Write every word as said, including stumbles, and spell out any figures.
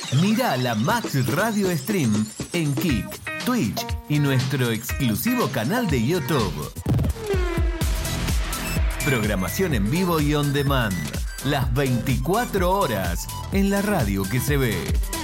Mira la Max Radio Stream en Kick, Twitch y nuestro exclusivo canal de YouTube. Programación en vivo y on demand. Las veinticuatro horas en la radio que se ve.